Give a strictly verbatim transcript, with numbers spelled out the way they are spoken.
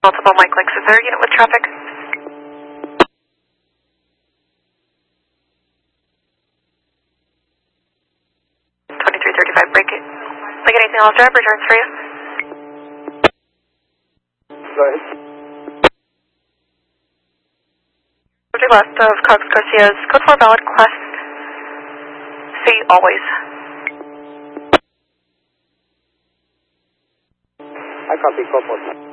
Multiple Mike Lakes, is there a unit with traffic? twenty-three thirty-five, break it. Like anything else, drive, returns for you. Go ahead. Subject left of Cox Garcia's code four valid class C always. I copy, code four.